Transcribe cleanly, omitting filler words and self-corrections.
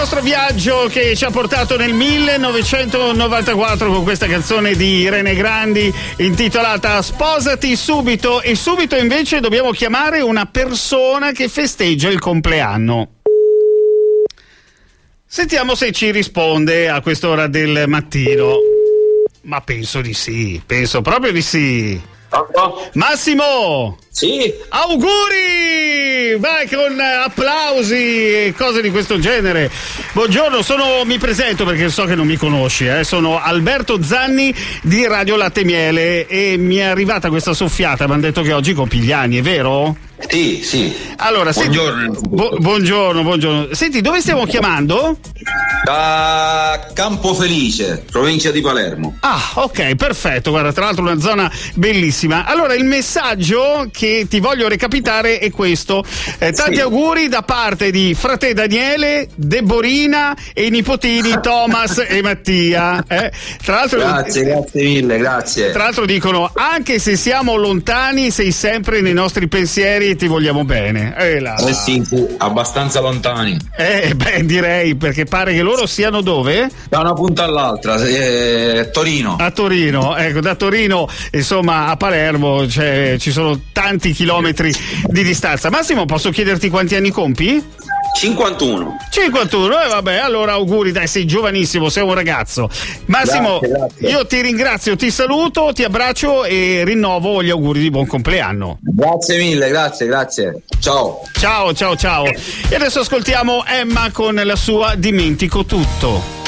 nostro viaggio che ci ha portato nel 1994 con questa canzone di Irene Grandi intitolata Sposati subito, e subito invece dobbiamo chiamare una persona che festeggia il compleanno. Sentiamo se ci risponde a quest'ora del mattino. Ma penso di sì, penso proprio di sì. Massimo! Sì. Auguri! Vai con applausi e cose di questo genere. Buongiorno, mi presento perché so che non mi conosci, sono Alberto Zanni di Radio Latte Miele e mi è arrivata questa soffiata, mi hanno detto che oggi compi gli anni, è vero? Sì. Allora, buongiorno. Buongiorno. Senti, dove stiamo chiamando? Da Campofelice, provincia di Palermo. Ah, ok, perfetto, guarda, tra l'altro una zona bellissima. Allora, il messaggio che ti voglio recapitare è questo. Tanti auguri da parte di frate Daniele, Deborina e i nipotini Thomas e Mattia. Tra l'altro, grazie mille, grazie. Tra l'altro dicono, anche se siamo lontani, sei sempre nei nostri pensieri e ti vogliamo bene. Sì, abbastanza lontani. Direi, perché pare che loro siano dove? Da una punta all'altra, Torino. A Torino, ecco, da Torino insomma a Palermo ci sono tanti chilometri di distanza. Massimo, posso chiederti quanti anni compi? 51, vabbè, allora auguri, dai, sei giovanissimo, sei un ragazzo. Massimo, grazie. Io ti ringrazio, ti saluto, ti abbraccio e rinnovo gli auguri di buon compleanno. Grazie mille, grazie. Ciao. E adesso ascoltiamo Emma con la sua Dimentico tutto.